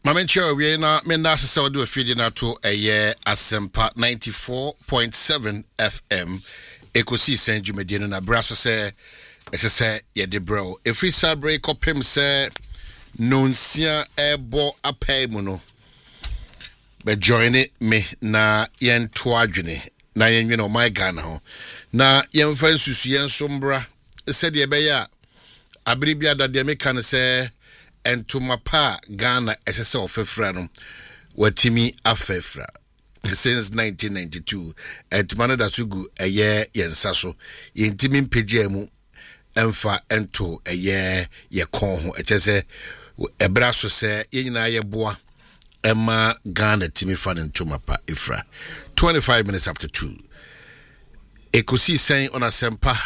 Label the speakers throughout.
Speaker 1: Mamencho we na menda se do afidi na to eye Asempa 94.7 FM ekosi sen dwumadi no na braso se ese ye de bro efri sabre kopem se nonsia ebo apai mu no be join me na yen to adwene na yen nwene o my Ghana ho na yen fa nsusu yen sombra se de be ya abribia da de meka ne se entuma pa Ghana esese ofefra no watimi afefra since 1992 entuma no da sugu eye yensa so yentimi mpegya mu emfa ento eye ye kon ho echese ebra so se yenyina ye boa ema Ghana timi fa entuma pa efra 25 minutes after 2 ekosi sen on Asempa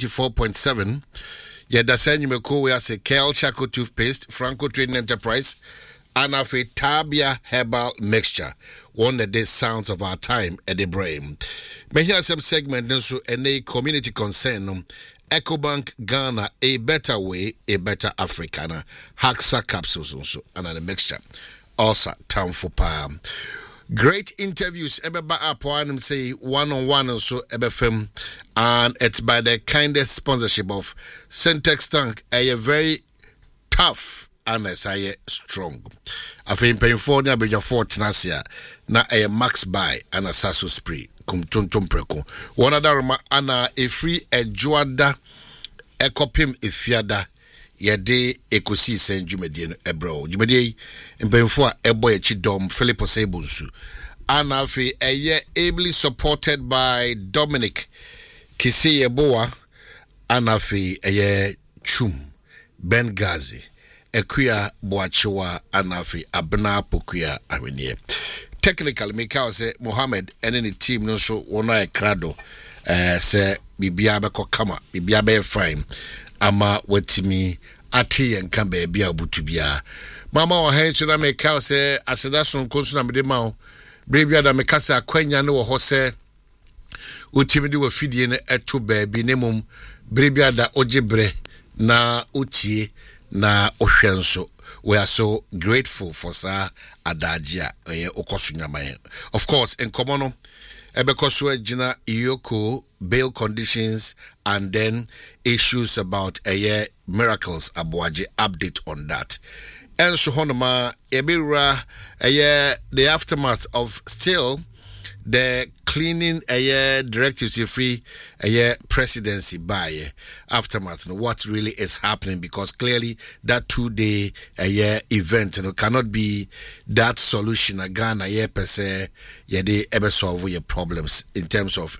Speaker 1: 94.7 Yeda Senyumeko we say Kel Chaco toothpaste, Franco Trading Enterprise, and a Tabia herbal mixture. One of the sounds of our time at the brain. May hear some segment also a community concern. EcoBank Ghana, a better way, a better Africana. Haxa capsules also, and a mixture. Also, town for palm. Great interviews, Ebeba Apoanum say one-on-one and so Ebefem, and it's by the kindest sponsorship of Syntex Tank, a very tough and as I strong. I think paying for the Abeja Fortnasia, na a max buy and a sasso spray, cum tuntum preco. One other ana a free a joada, a copim ifiada. Yade ekosi sen dwumadi ebro dwumadi mpemfo a eboy chidom Philip Osebunsu anafi eye ably supported by Dominic Kisiyeboa anafi eye Chum Bengazi Ekuya Boachiwa anafi Abna Pokuya awenie technically make out say Mohammed and any team no so wona e krado say bibia be kokama bibia be fine ama watimi ati enka baby abutu bia mama wa hen na make out say aseda so nkonsu na mede ma o brebia da meka say akwanya ne wo ho say utimi de wa fidie ne eto baby ne mum brebia da ogebre na utie na ohwenso. We are so grateful for sa adagea okosunyama. Of course in komono Ebekosu Jina Iyoko bail conditions and then issues about miracles Abuaje update on that. And so honoma ebira the aftermath of still the cleaning directives free presidency by aftermath what really is happening, because clearly that 2-day event cannot be that solution Ghana per se de ever solve your problems in terms of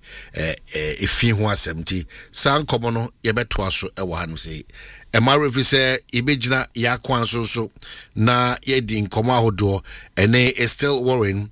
Speaker 1: if you want 70 san komono yebeto so e wa hanu say e ma refi say ibejina yakwan so na ye din komo ahodo ene is still worrying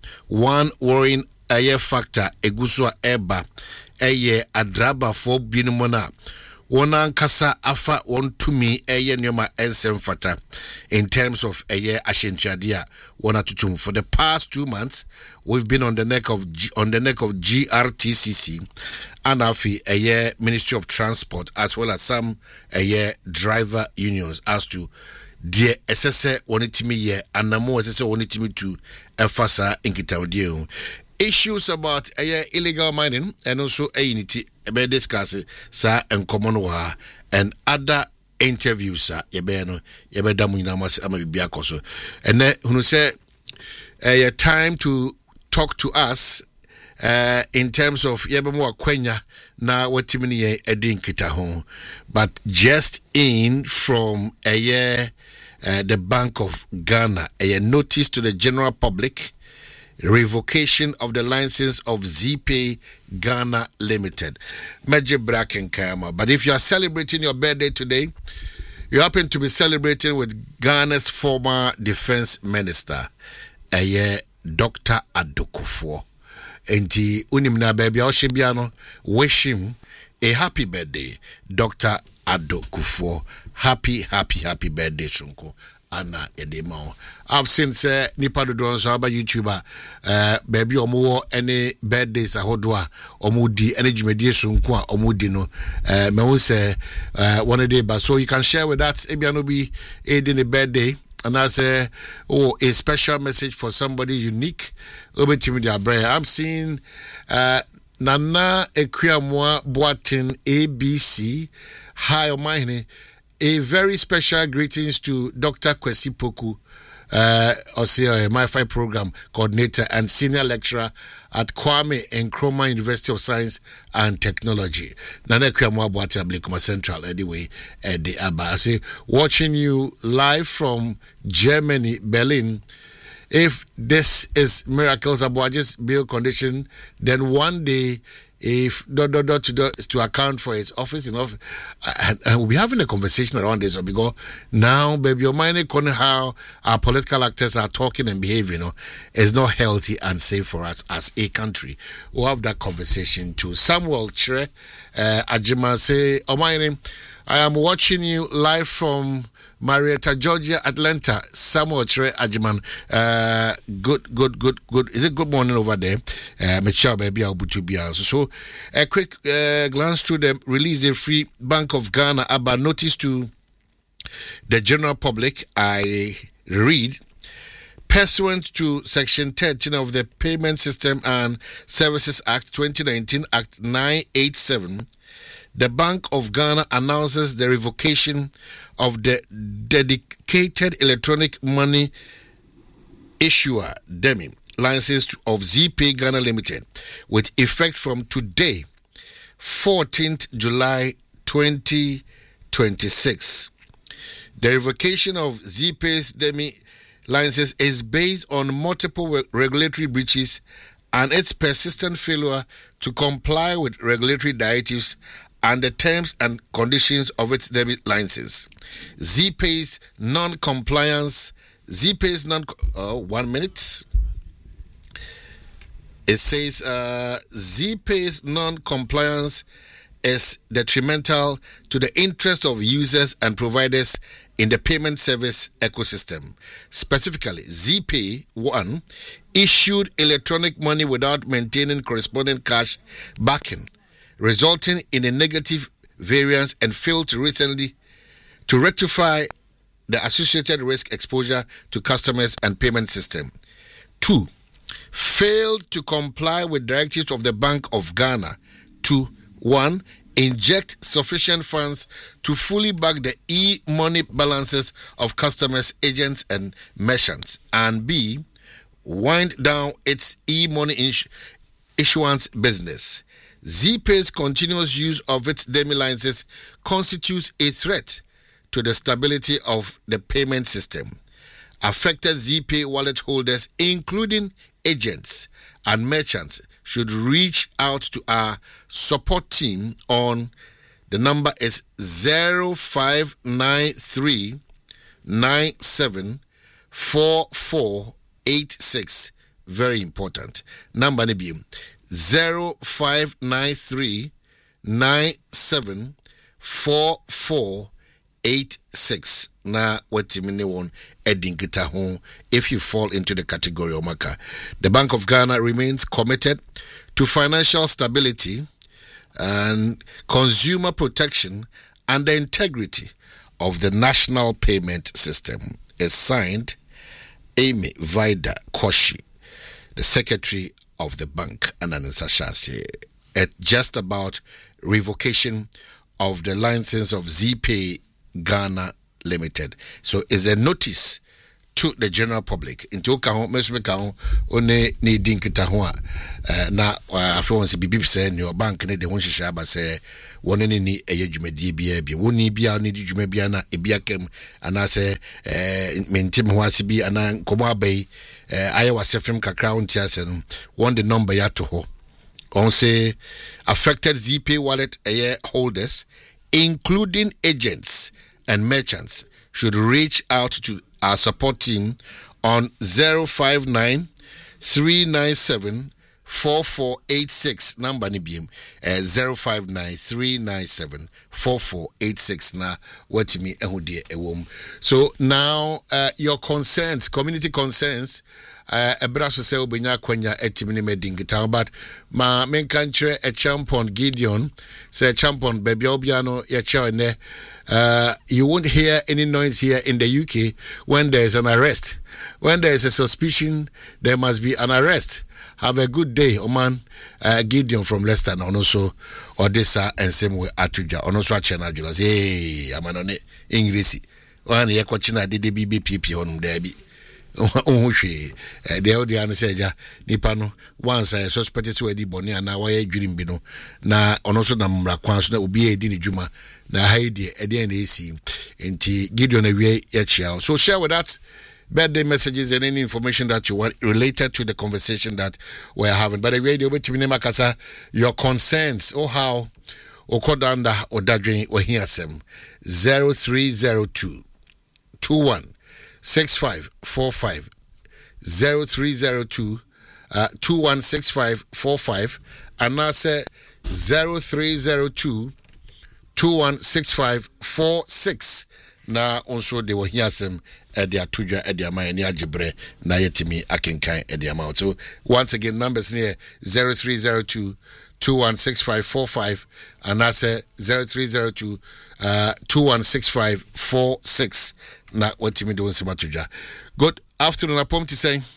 Speaker 1: factor eguso eba adraba for binumona wona nkasa afa wontumi nyoma ensem fata in terms of ashentuade wona tutum. For the past 2 months we've been on the neck of GRTCC and afi Ministry of Transport as well as some driver unions as to the SSA wanitimi ye anamo SSA wanitimi to efasa inkitawde issues about illegal mining and also unity be discuss sa and common wa and other interviews yebeno yebedamu ina mas ama bibia koso and hunu say time to talk to us in terms of yebemo akwanya na watimini ye edin kita ho, but just in from the Bank of Ghana a notice to the general public revocation of the license of ZPay Ghana Limited. Major Bracken Kama. But if you are celebrating your birthday today, you happen to be celebrating with Ghana's former defense minister, Dr. Addo Kufuor. And unimna baby Oshibiano, wish him a happy birthday, Dr. Addo Kufuor. Happy birthday, Shunko. Anna Edemo. I've seen say nipa do so aba YouTuber baby omo any birthdays ahodwa omo di any dwumadi sunko a omo di no me won say one day but so you can share with that ebia no be in the birthday and I say, oh, a special message for somebody unique. Over to me, I'm seeing Nana Ekwamwa Boatin ABC. Hi, Omahine. A very special greetings to Dr. Kwesi Poku, my MiFi program coordinator and senior lecturer at Kwame Nkrumah University of Science and Technology. Nana Ekwamwa Boatin Ablikuma Central, anyway, at the Abba. Watching you live from Germany, Berlin. If this is miracles about just build condition, then one day, if to account for its office and we'll be having a conversation around this because now, baby, your mind on how our political actors are talking and behaving, is not healthy and safe for us as a country. We'll have that conversation too. Samuel Chere Ajima say, Omaine, I am watching you live from Marietta, Georgia, Atlanta. Samuel Chere Ajiman. Good. Is it good morning over there? So a quick glance through the release the Free Bank of Ghana about notice to the general public. I read, pursuant to Section 13 of the Payment System and Services Act 2019, Act 987, the Bank of Ghana announces the revocation of the dedicated electronic money issuer DEMI license of ZPay Ghana Limited with effect from today, 14th July 2026. The revocation of ZPay's DEMI license is based on multiple regulatory breaches and its persistent failure to comply with regulatory directives and the terms and conditions of its debit license. ZPay's non-compliance, 1 minute. It says ZPay's non-compliance is detrimental to the interest of users and providers in the payment service ecosystem. Specifically, ZPay, 1, issued electronic money without maintaining corresponding cash backing, resulting in a negative variance and failed to rectify the associated risk exposure to customers and payment system. 2, failed to comply with directives of the Bank of Ghana to 1, inject sufficient funds to fully back the e-money balances of customers, agents, and merchants, and B, wind down its e-money issuance business. ZPay's continuous use of its DEMI licenses constitutes a threat to the stability of the payment system. Affected ZPay wallet holders, including agents and merchants, should reach out to our support team on the number is 0593 97 4486. Very important. Number 0593 97 4486. Na watimine won edinkita hon if you fall into the category omaka. The Bank of Ghana remains committed to financial stability and consumer protection and the integrity of the national payment system. Is signed Amy Vida Koshi, the secretary of the bank, and an Sashasi, at just about revocation of the license of ZPay Ghana Limited. So is a notice to the general public. Into kaho mesmeka one ni dinkita ho na afi won se bibi se ne bank ne de won hihya ba se won ne ni eyadwumadi bia bi woni bia ne dwuma bia na ebia kem ana se mentim ho ase bi ana komo abai aye wasefem kakra on tia se no won the number ya to ho on say affected ZPay wallet holders, including agents and merchants, should reach out to our support team on 059 397 4486 number ni biem 0593974486 na watimi ehudie ewom. So now your concerns, community concerns, ebraso se obenya kwanya etimini medingita, but ma menkantre a champion Gideon say champion baby obiano ya chawe you won't hear any noise here in the UK when there is an arrest. When there is a suspicion, there must be an arrest. Have a good day, Oman. Gideon from Leicester, and also Odessa and same way Atuja. And also China, hey, I'm on it. English. One year, Cochina did the BBPP on Debbie. The old answer, Nipano, once I suspected to Eddie Bonnie and now I dream bino. Na also Namra Quans, that will be a Dini Juma. Na Heidi, at the end, they see. And Gideon away yet shall. So share with us birthday messages and any information that you want related to the conversation that we're having. But anyway, the way to Makasa, your concerns or how or Kodanda or Dadrin or here some 0302 216545 0302 216545 and now say 0302 216546. Na also they were here some edia tuja edia ma ni ajibre na yetimi akenkan edia ma. So once again numbers near 0302 216545 and I say 0302 216546 na wetimi do nsema tuja. Good afternoon apom to say.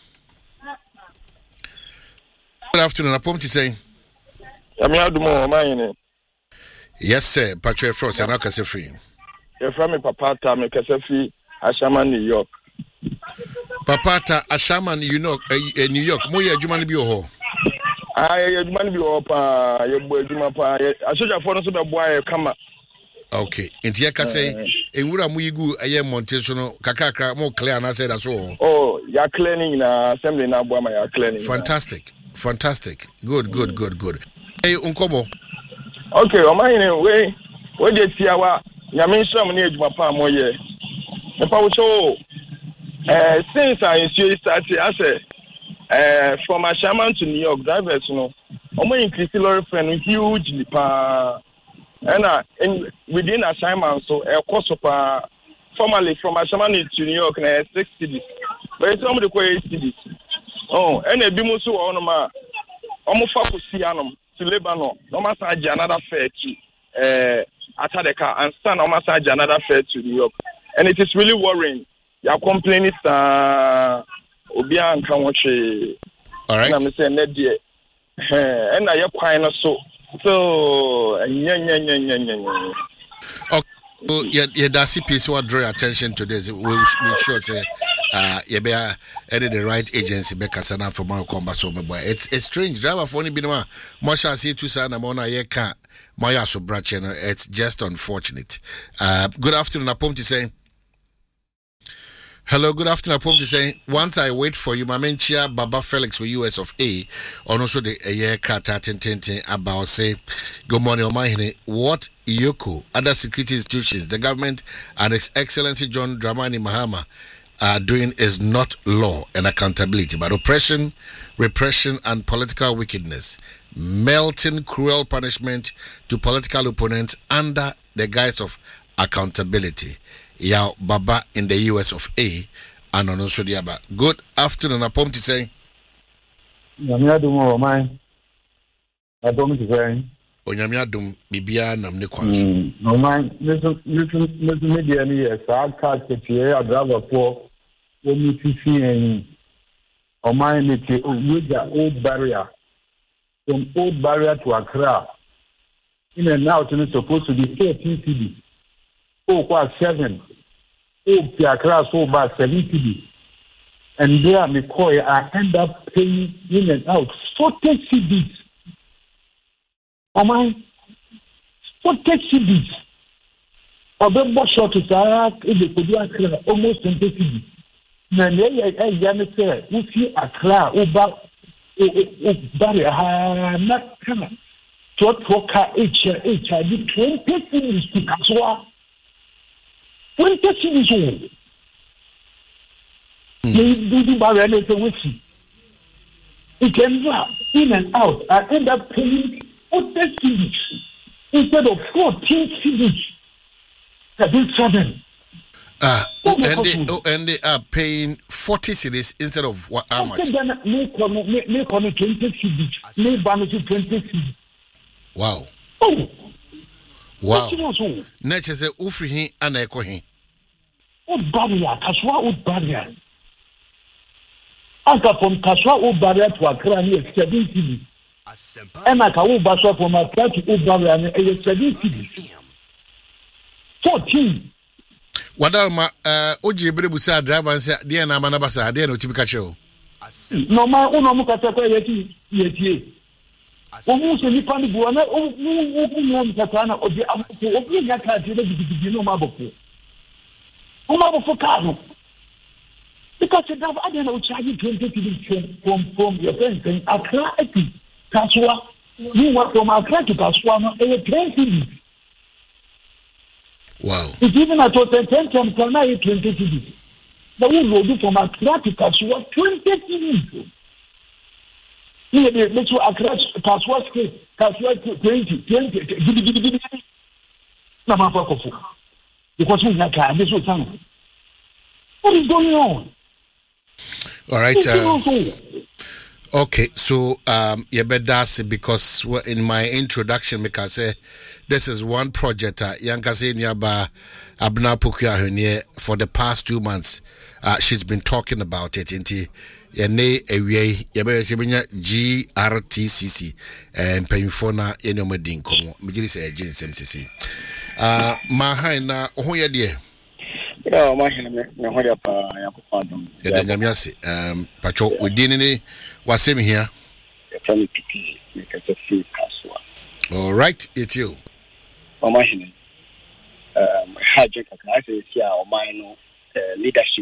Speaker 1: Good afternoon apom to say. Yes sir, Patrick Frost and Akase free.
Speaker 2: You're from Papata, me Kasafi, Ashama, New York.
Speaker 1: Papata, Ashama, New York, New York. Moya Jumani bi ho.
Speaker 2: Jumani bi ho pa, ye boy Juma pa. Asoja for no so be boy kama.
Speaker 1: Okay. Enti ya kase enwura mu yigu aye montation no kakaka mo clear na say that so.
Speaker 2: Oh, ya cleaning na assembly na boy ma ya cleaning.
Speaker 1: Fantastic. Good. Hey, unkomo.
Speaker 2: Okay, o man we dey tiawa Yamin Sham near Jumapa Moye. If I was so, since I started, I said, from Ashaman to New York, drivers, you know, I'm increased lorry friend hugely, and within Ashaman, so a cost of formerly from Ashaman to New York, 6 cities, but it's only the 8 cities. Oh, and a Bimusu on my almost Fakusianum to Lebanon, no matter another fair key. Atadeka and stand on massage another fair to New York, and it is really worrying. You are complaining, Obia and Kawachi.
Speaker 1: All right,
Speaker 2: I'm saying that dear, and I am quite so.
Speaker 1: Okay, that's the piece what draw attention to this. We'll be sure say, you be edit the right agency. Be kasana from my combat so my boy. It's strange. Driver for any binema. Much as he too sana mona ye can't. Maya so brache, it's just unfortunate. Good afternoon, Apom to say. Hello, good afternoon, Apom to say. Once I wait for you, Mamenchia Baba Felix with US of A, and also the year Kata Tintin about say, good morning, Omahine. What Yoko, other security institutions, the government, and His Excellency John Dramani Mahama are doing is not law and accountability, but oppression, repression, and political wickedness. Melting cruel punishment to political opponents under the guise of accountability. Yao Baba in the US of A and on also the Good afternoon, Apom to say.
Speaker 3: Yamiadum, mine. I don't say.
Speaker 1: Onyamiadum, Bibia, Namne Kwansu.
Speaker 3: No, mine, listen, media, yes, I'll catch the here, I drive for me to see and on mine, with the old barrier. From Old Barrier to Accra, in and out, and it's supposed to be 13 cities. Oh, quite 7. Oh, the Accra so bad 7 cities. And there, McCoy, I end up paying in and out 40 cities. Oh my, 40 cities. Or the boss shot is in the Accra, almost 20 cities. Now, I say, if you Accra, over. Barrier, not coming. What for car HIV 20 cities to Kaswa. 20 cities old. You do barrier with you. It can run in and out. I end up paying 40 cedis instead of 14 cedis. That is 7.
Speaker 1: And they are paying 40 cedis instead of what? How much?
Speaker 3: Me 20 cedis. Me bonus 20 cedis.
Speaker 1: Wow.
Speaker 3: Oh.
Speaker 1: Wow. Nature say Ufrihi and Ekohi.
Speaker 3: What barrier? Kaswa what barrier? After from Kaswa what barrier to Accra near 7 cedis. And I can Baswa from Accra to barrier near 7 cedis. 14.
Speaker 1: Wadama oji busa driver and say dear na manabasa dear no typical show.
Speaker 3: No ma uno mukata kwa yeti. Omu se ni pani buana o mukata obi obi nyaka ti de no maboko. O maboko kanu. Because the driver I don't charge 20 from your friends in Accra to Kaswa. You want from Accra to Kaswa no 20.
Speaker 1: Wow.
Speaker 3: It's even at 10 times 20 cities. But we will do from Accra to Kaswa 20 cities. Here they make sure Accra Kaswa 20. Because we have car. This was something. What is going on?
Speaker 1: All right. Okay, so you better say because in my introduction, because this is one project Yankase Nyaba Abna Pukia Henie for the past 2 months. She's been talking about it into Yene Ewe Yabesibinya GRTCC and Payfona Yenomedin Komo. Mijis Agents MCC. Mahaina Ohoya dear.
Speaker 4: Yeah, my hand,
Speaker 1: Pacho Udinini was same here. All right, it's you.
Speaker 4: Oh, my hand. Hijack, I say, yeah, or mine, leadership.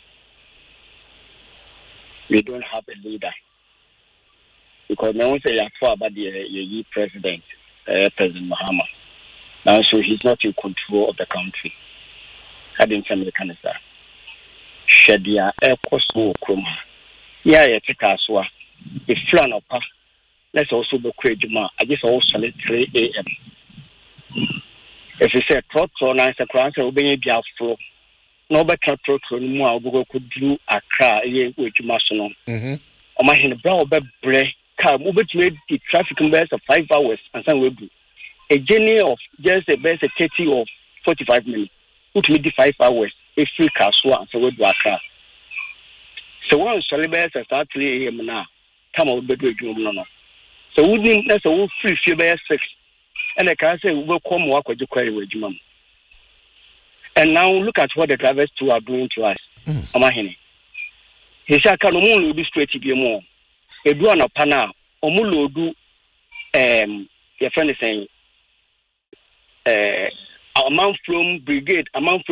Speaker 4: We don't have a leader because no one say about the president, President Mahama. Now, so he's not in control of the country. I didn't send the cancer. Shadia air cost chroma. Yeah, take us. If flan up, let's also be crazy. I just also at 3 a.m. If you say trot on answer, answer will be a flow. No better trot on more, we could do a car, which you must know. On my hand, brow bed break, car, move it made the traffic best of 5 hours, and some will do. A journey of just a best 30 or 45 minutes. Put me the 5 hours, a free Kaswa, so we do a car. So once celebrates at 3 a.m. now, come out bedroom no. So we didn't that's a free few by 6. And I can say we'll come work with the query with mum. And now look at what the drivers too are doing to us. Amahini. He said, can only be straight to be more. A do an opana, Omulo do your friend is saying a man from brigade.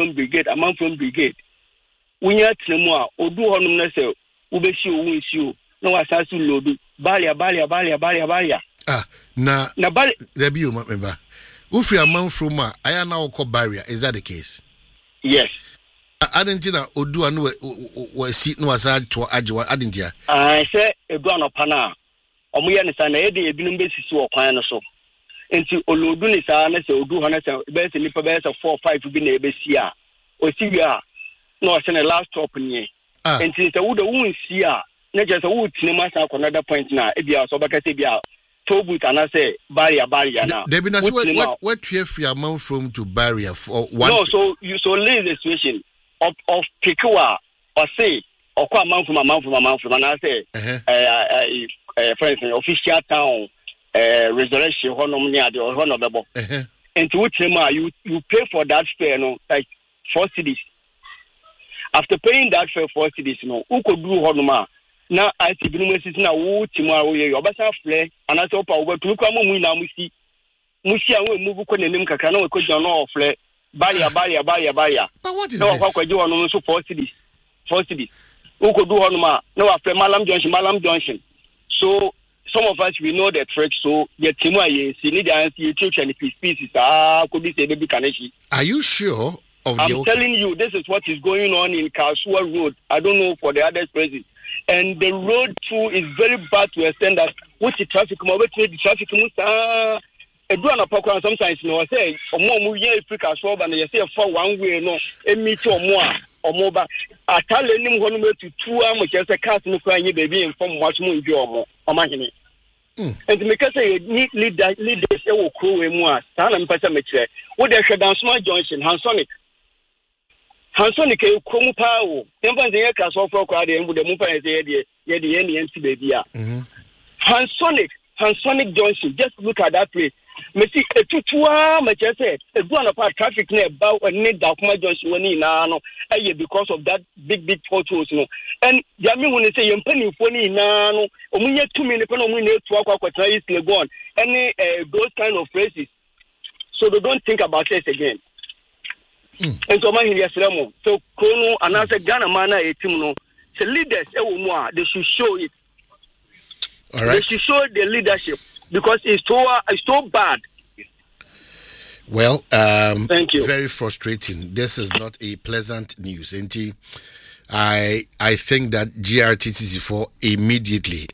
Speaker 4: We are Tlemua, or do on Nessa, Ubeshu, wins you. No assassin lodu. Balia.
Speaker 1: Na there be you, member. Ufri a man from I am now called barrier. Is that the case?
Speaker 4: Yes.
Speaker 1: I didn't know Odu and was sitting was to Ajwa, I didn't hear.
Speaker 4: I say a gun of Pana. Omuyan Sana, a bin basis or Quana so. Into Olodunis, Odu Hannes, best in the best of 4 or 5 to be neighbors here. Or see, no, I send a last top in ye. And since the wood won't see her, not just a wood cinema another point now, if you are so back at Tibia, Tobut and I say, barrier now.
Speaker 1: There been what you have your mouth from to barrier for one.
Speaker 4: No, so you so leave the situation of Pikua or say, or quite a month from, and I say, for instance, official town, resurrection, honorable. And to which you pay for that fare, no, like 4 cities. After paying that fare 4 cities, no, who could do Honoma? Now I see Brunusis now, who tomorrow, your Bassa flare, and I saw power to come on now. Musi, will move on and Kakano, because you're not flare. Baria.
Speaker 1: But what is
Speaker 4: no,
Speaker 1: this?
Speaker 4: How could you on 4 cities? 4 cities. Who could do Honoma? No, after Malam Junction. So some of us we know the trick, so yet Timua, you need the answer, teach and pieces. Could be say baby Kaneshi.
Speaker 1: Are you sure? I'm
Speaker 4: telling you, this is what is going on in Kasua Road. I don't know for the other places. and the road too is very bad to extend that with the traffic the traffic sometimes no say omo ye Africa so ba na you say for one way no emi to omo omo ba atale nim ho no metu tu am che say cars no kwa nye baby inform much mo nji omo omahene and me ka say leaders e wo kro we mu a sa na me pa me kire wo de hwe Dansoma Junction Hansonic e kro mu pa wo tempa nze ye ka so for kwa de mbu de mu pa ye de nti baby a Hansonic Junction, just look at that place. Me see a tutua, me just say a one of our traffic near about a need Dansoma Junction when no, because of that big potholes, no. And Yami when they say you're penny funny no, when you 2 minutes, when we need to walk with Legon, any those kind of places. So they don't think about this again. And so my so Kono and I said Ghana mana a team no, the leaders they should show it.
Speaker 1: All right.
Speaker 4: They should show the leadership because it's so bad.
Speaker 1: Well,
Speaker 4: thank you.
Speaker 1: Very frustrating. This is not a pleasant news. I think that GRTC4 immediately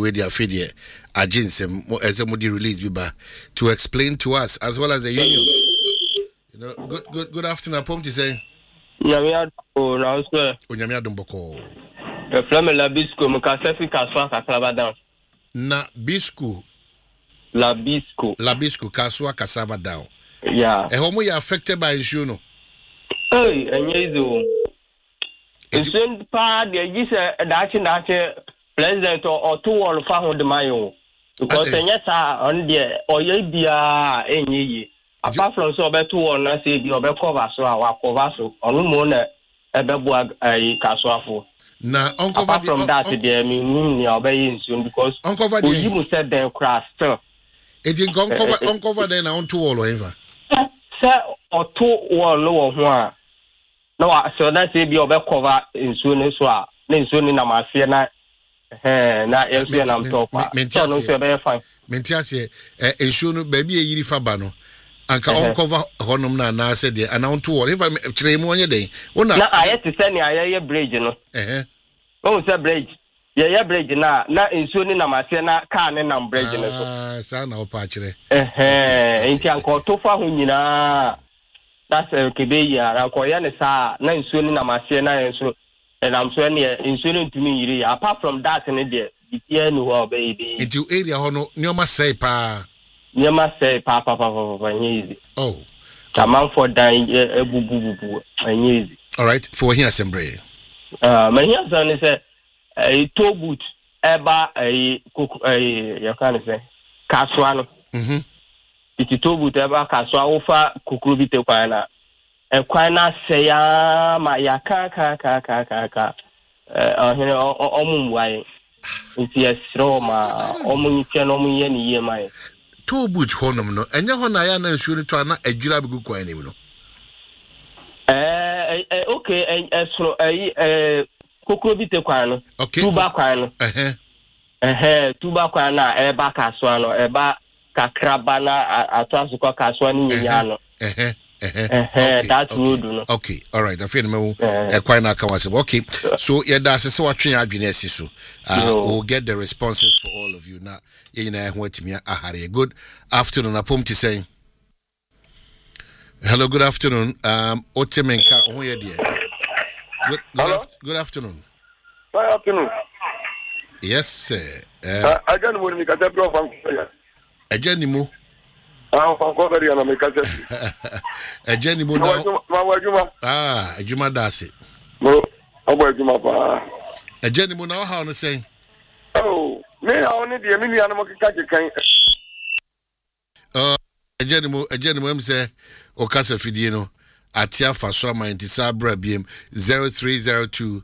Speaker 1: release Biba to explain to us as well as the unions. You know, good afternoon. Apom to say.
Speaker 5: Nyamia o na ospe.
Speaker 1: Onyamia domboko.
Speaker 5: E flame la bisco mo ka sefi kaswa kasava down.
Speaker 1: Na bisco.
Speaker 5: La bisco kaswa cassava down. Yeah.
Speaker 1: E homo you affected by issue no.
Speaker 5: Hey, enyezo. It's pa de gise dachi president or two all fa ho de mayo. Because enyesa on de oye bia enyeyi. Apart from so beto on na say bi obecover so a cover so onu mo na ebebu kaswafo.
Speaker 1: Na uncover
Speaker 5: apart from that there me ni obey soon because
Speaker 1: uncover
Speaker 5: the you must said then crash still.
Speaker 1: It is uncover then on two all over.
Speaker 5: Sir or two wall no ho no so that say bi obecover insuno so a na insuno na ma fe na na enso na mtop. So no say be fine.
Speaker 1: Mentiase insuno baby e yiri fa ba no. Anka uncover honum na said there and on two or if I try mu onye den una
Speaker 5: na aye to say ni aye bridge no o say bridge ye bridge na insuo ni na mase na car ne na bridge no so
Speaker 1: sa na opa kire
Speaker 5: enti anko to fa ho nyina that's kebe ya anko ye ne sa na insuo ni na mase na enso and I'm so ne insuo ni ntumi yiri apart from that ne there the no ho baby
Speaker 1: into area ho no nyoma say pa
Speaker 5: Nyama say papa easy.
Speaker 1: Oh.
Speaker 5: Come for dying bubu easy.
Speaker 1: All right, for here assembly.
Speaker 5: My here son is a toe boot eba you can say kaswano. It's toe boot eba kaswa ofa kukurubite kwana. E kwana say ma ya ka hene omumwai. It's yes Roma omunche no munye ni yemai.
Speaker 1: Two boot honum no enya ho na ya na nsuo to ana adwira begu kwan nim no
Speaker 5: okay so kokro bite kwan no tuba kwan no tuba kwan na eba kaswa no eba kakraba na atwaso kwa kaswa ni nyanya no that road no
Speaker 1: okay all right I feel me kwan na ka wase okay so ye da se watwe adwene asi so we'll get the responses for all of you now. Good afternoon. Apom to say hello. Good afternoon. Otemenka. Good afternoon.
Speaker 2: Good afternoon.
Speaker 1: Yes, sir.
Speaker 2: I don't want to make a tap from
Speaker 1: a Jenimo.
Speaker 2: I'm from Covery and I make
Speaker 1: a Jenimo. A Juma Dasi.
Speaker 2: No, about Juma.
Speaker 1: A Jenimo now, how to say?
Speaker 2: Oh. Me only the mini animal can
Speaker 1: Ajenimo say Okasa Fidino Atia Faswa Mantisa BM 0302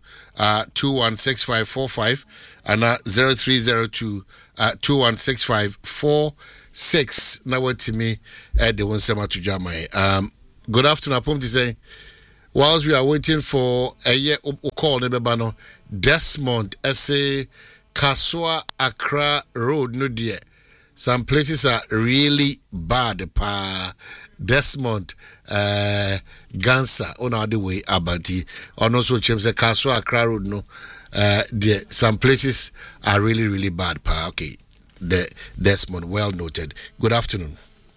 Speaker 1: 216545 and 0302 216546 now what to me at the one sema to Jamai. Good afternoon, Apom to say whilst we are waiting for a year call Nebano Desmond SA Kaswa Accra Road no dear. Some places are really bad pa Desmond Gansa on our way Abanti on also James Kaswa Accra Road no some places are really, really bad. Okay, the Desmond, well noted. Good afternoon.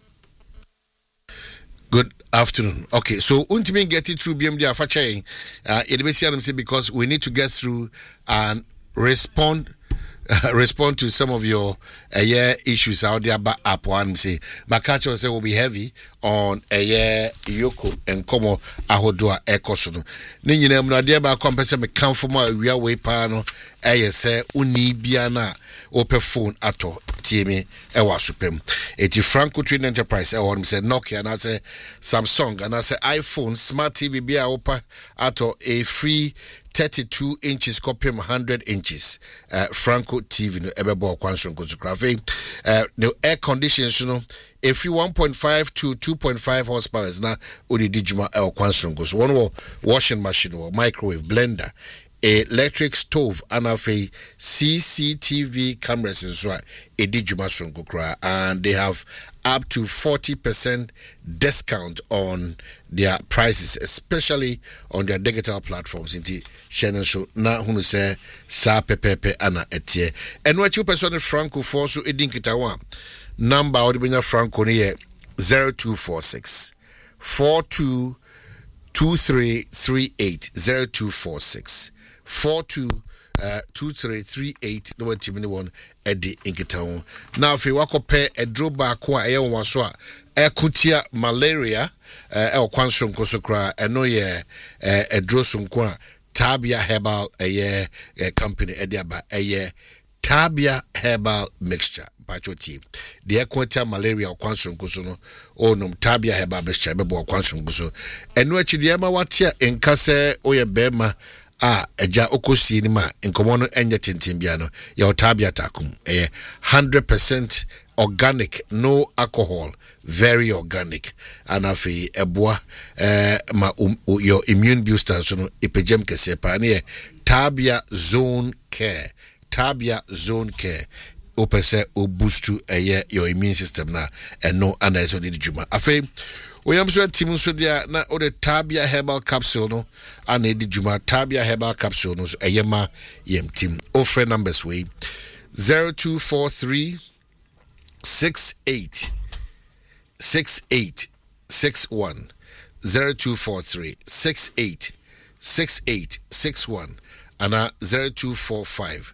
Speaker 1: Good afternoon. Okay, so ultimately get it through BMD Afachain. Because we need to get through and respond to some of your issues out there. But up one say, my catch will say will be heavy on Yoko and Como Ahodoa Ecosono. Nina Mnadia by compensate me come from my real way pano. Say uni biana open phone ato TME ewa supem. Eti Franco Twin Enterprise ewa say Nokia and I say Samsung and I say iPhone Smart TV bia opa ato a free 32 inches copy 100 inches Franco TV no ebebo kwanso nkosukrafe no air conditions no every 1.5 to 2.5 horsepower is na odi dijuma kwanso nkoso one washing machine or microwave blender electric stove and a CCTV cameras and so and they have up to 40% discount on their prices, especially on their digital platforms. Inti Shannon show na hunu se sa pepepe ana etie. And what you person Franco for so edinkitawa number odibenya Franco ni 0246 422338 0246 422338 no one team one Eddie Inkitown. Now if you walk up a draw back one so kutia malaria kwanson kosokra eno ye a draw sunkwa Tabia Herbal a company ediaba a Tabia Herbal mixture Pachoti. The Equatia malaria kwanson kosono onum Tabia Herbal mixture bebo kwanson koso eno achi de ma watia enkase oye bema eja okosi ni ma nkomo no enye tentimbia no ya Tabia takum 100% organic, no alcohol, very organic. And afi eboa ma your immune booster so no ipejem kese pa ne Tabia Zone Care. Tabia Zone Care. Opese o boost your immune system na no anaso di juma. Afi oyam so team so dia na o the Tabia Herbal capsule no ana di juma Tabia Herbal capsule no so eyema yem team. Offer numbers way 0243 68 61 0243 68 61 and 0245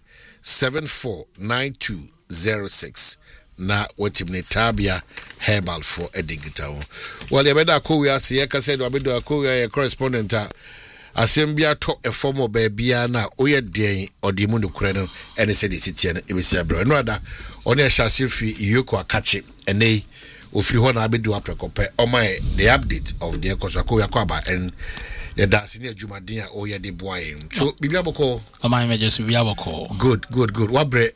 Speaker 1: 749206 na watimne Tabia Herbal for Edingitown. Well, you better call us here because I said I call your correspondent. Asembia to a former baby na oye den odimu no kreno ene se de sitie na ebesi abro no ada oni ahase fi yoko akache ene ofiri ho na abedu aprekope omai the update of the ekosako yakaba and the dance ni adwumaden a oye de boy so bibia boko omai mejesu bibia boko good wabre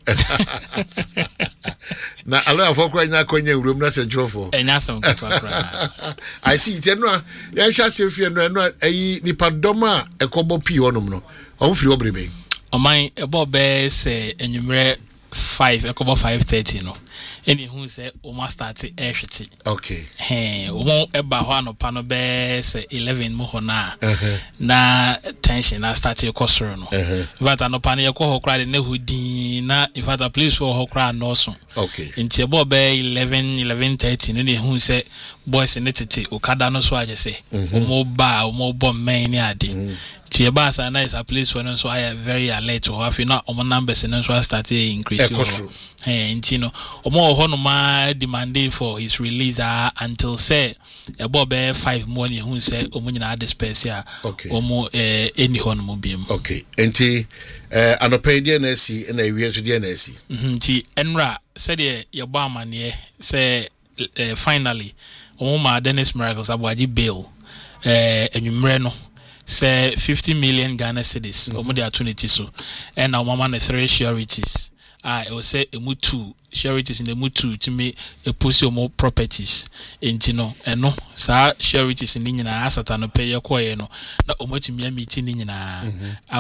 Speaker 1: na alo afokra nya konye urum na se jrofo enya sam kwakra I see it no ya ahase fi no ayi nipa doma ekobo pi honum no omfiri obrebe omai ebo be se enwumre 5 ekobo 5:30 no eni hu se o ma start ehwete okay o mo eba ho anopa no be se 11 mo ho na tension na start ekosoro no but anopa na yekọ ho kra de na hudin na in fact please for ho kra no so okay nti ebo be 11:30 no ne hu se boys ne tete okada no so aje se o mo bo men ni ade Chiebasa na is a place where so I am very alert or if not on numbers and so I started increasing. Intino omo hono ma demanding for his release until say about 5 money who say omo nyina de special omo any hono mo biem. Okay. Enti anope DNC na ewie to DNC. Nti enra said your barman say finally omo ma Dennis Miracles abwaji bail enwumre no say 50 million Ghana cedis omo de opportunity so and now mama na 3 sureties I will say emu 2 sureties in emu 2 to me a pussy more properties intino and no sa sureties in nyina asata no pay your no na omo to me meeting nyina